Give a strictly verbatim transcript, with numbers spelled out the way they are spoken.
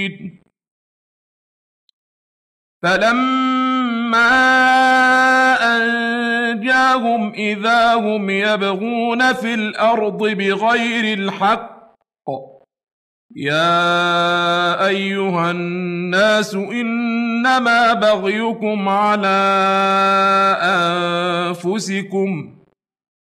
فلما أنجاهم إذا هم يبغون في الأرض بغير الحق يا أيها الناس إنما بغيكم على أنفسكم